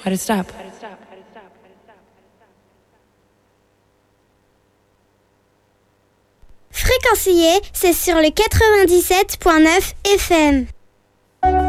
Why'd it stop? Fréquencier, c'est sur le 97.9 FM.